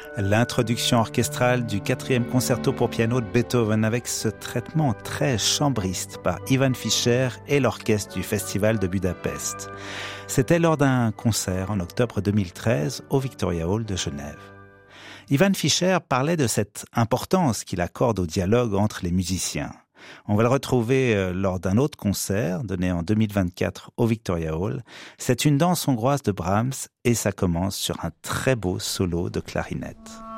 L'introduction orchestrale du 4e concerto pour piano de Beethoven avec ce traitement très chambriste par Ivan Fischer et l'orchestre du Festival de Budapest. C'était lors d'un concert en octobre 2013 au Victoria Hall de Genève. Ivan Fischer parlait de cette importance qu'il accorde au dialogue entre les musiciens. On va le retrouver lors d'un autre concert donné en 2024 au Victoria Hall. C'est une danse hongroise de Brahms et ça commence sur un très beau solo de clarinette.